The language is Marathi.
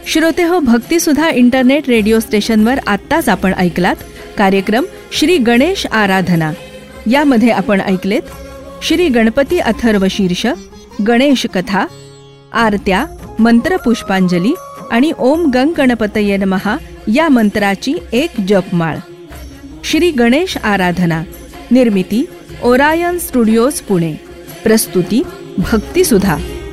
श्रोतेहो, भक्तिसुधा इंटरनेट रेडिओ स्टेशनवर आत्ताच आपण ऐकलात कार्यक्रम श्री गणेश आराधना. यामध्ये आपण ऐकलेत श्री गणपती अथर्व शीर्ष, गणेश कथा, आरत्या, मंत्र पुष्पांजली आणि ओम गंग गणपतये नमः या मंत्राची एक जपमाळ. श्री गणेश आराधना निर्मिती ओरायन स्टुडिओज पुणे. प्रस्तुती भक्तिसुधा.